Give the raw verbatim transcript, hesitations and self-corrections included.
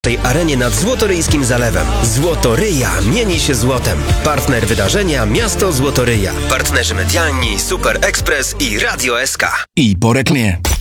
tej arenie nad Złotoryjskim Zalewem. Złotoryja mieni się złotem. Partner wydarzenia Miasto Złotoryja. Partnerzy medialni Super Express i Radio S K. I po reklamie.